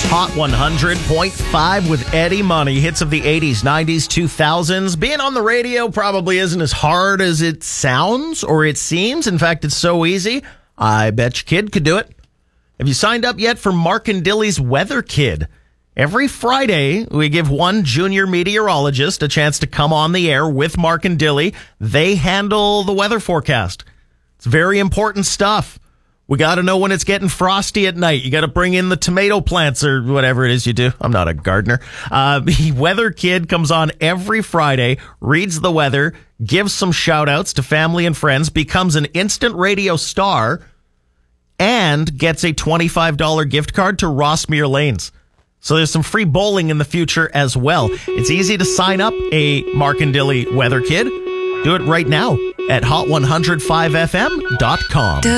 Hot 100.5 with Eddie Money. Hits of the 80s, 90s, 2000s. Being on the radio probably isn't as hard as it sounds or it seems. In fact, it's so easy, I bet your kid could do it. Have you signed up yet for Mark and Dilly's Weather Kid? Every Friday, we give one junior meteorologist a chance to come on the air with Mark and Dilly. They handle the weather forecast. It's very important stuff. We got to know when it's getting frosty at night. You got to bring in the tomato plants or whatever it is you do. I'm not a gardener. Weather Kid comes on every Friday, reads the weather, gives some shout outs to family and friends, becomes an instant radio star, and gets a $25 gift card to Rossmere Lanes. So there's some free bowling in the future as well. It's easy to sign up a Mark and Dilly Weather Kid. Do it right now at hot105fm.com.